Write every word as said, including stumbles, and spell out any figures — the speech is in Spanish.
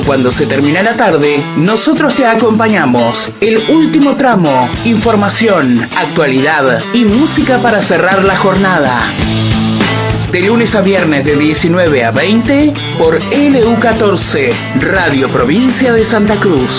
cuando se termina la tarde, nosotros te acompañamos. El último tramo, información, actualidad y música para cerrar la jornada. De lunes a viernes de diecinueve a veinte por L U catorce, Radio Provincia de Santa Cruz.